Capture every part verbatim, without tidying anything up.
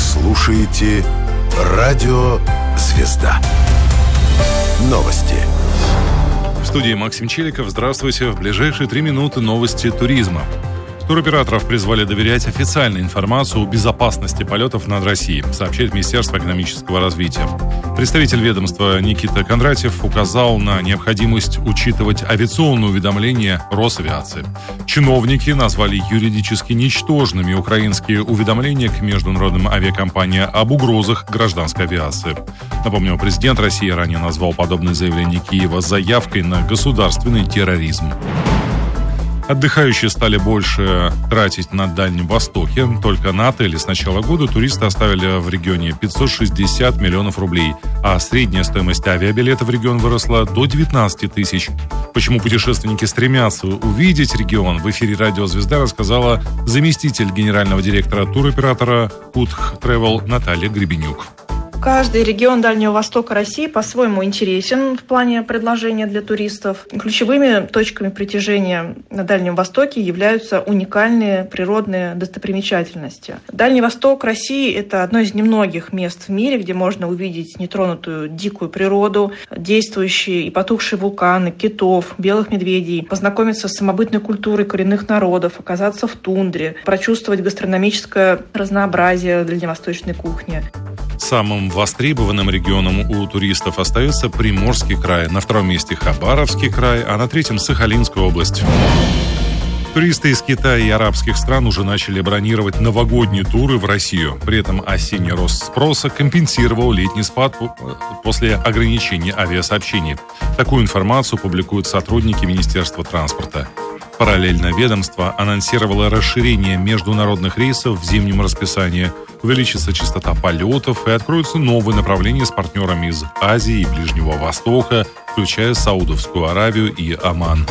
слушаете Радио Звезда. Новости. В студии Максим Челиков. Здравствуйте. В ближайшие три минуты новости туризма. Туроператоров призвали доверять официальной информации о безопасности полетов над Россией, сообщает Министерство экономического развития. Представитель ведомства Никита Кондратьев указал на необходимость учитывать авиационные уведомления Росавиации. Чиновники назвали юридически ничтожными украинские уведомления к международным авиакомпаниям об угрозах гражданской авиации. Напомню, президент России ранее назвал подобные заявления Киева заявкой на государственный терроризм. Отдыхающие стали больше тратить на Дальнем Востоке. Только на отели с начала года туристы оставили в регионе пятьсот шестьдесят миллионов рублей, а средняя стоимость авиабилета в регион выросла до девятнадцать тысяч. Почему путешественники стремятся увидеть регион, в эфире «Радио Звезда» рассказала заместитель генерального директора туроператора Кутх Тревел Наталья Гребенюк. Каждый регион Дальнего Востока России по-своему интересен в плане предложения для туристов. Ключевыми точками притяжения на Дальнем Востоке являются уникальные природные достопримечательности. Дальний Восток России – это одно из немногих мест в мире, где можно увидеть нетронутую дикую природу, действующие и потухшие вулканы, китов, белых медведей, познакомиться с самобытной культурой коренных народов, оказаться в тундре, прочувствовать гастрономическое разнообразие дальневосточной кухни. Самым востребованным регионом у туристов остается Приморский край, на втором месте Хабаровский край, а на третьем Сахалинская область. Туристы из Китая и арабских стран уже начали бронировать новогодние туры в Россию. При этом осенний рост спроса компенсировал летний спад после ограничения авиасообщений. Такую информацию публикуют сотрудники Министерства транспорта. Параллельно ведомство анонсировало расширение международных рейсов в зимнем расписании, увеличится частота полетов и откроются новые направления с партнерами из Азии и Ближнего Востока, включая Саудовскую Аравию и Оман.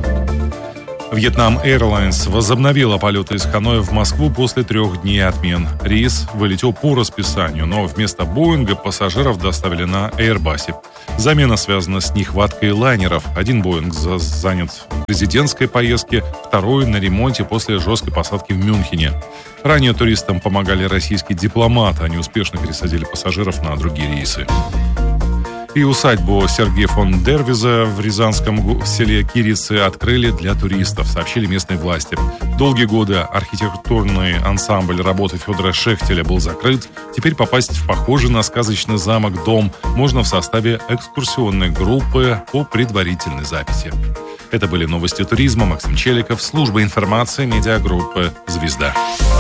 Vietnam Airlines возобновила полеты из Ханоя в Москву после трех дней отмен. Рейс вылетел по расписанию, но вместо Боинга пассажиров доставили на Airbus. Замена связана с нехваткой лайнеров. Один Боинг занят в президентской поездке, второй на ремонте после жесткой посадки в Мюнхене. Ранее туристам помогали российские дипломаты. Они успешно пересадили пассажиров на другие рейсы. И усадьбу Сергея фон Дервиза в рязанском селе Кирицы открыли для туристов, сообщили местные власти. Долгие годы архитектурный ансамбль работы Федора Шехтеля был закрыт. Теперь попасть в похожий на сказочный замок дом можно в составе экскурсионной группы по предварительной записи. Это были новости туризма. Максим Челиков, служба информации медиагруппы «Звезда».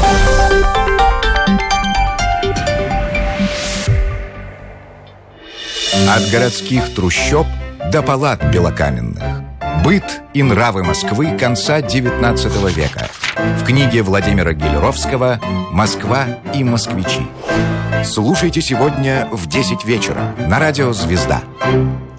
От городских трущоб до палат белокаменных. Быт и нравы Москвы конца девятнадцатого века. В книге Владимира Гелеровского «Москва и москвичи». Слушайте сегодня в десять вечера на радио «Звезда».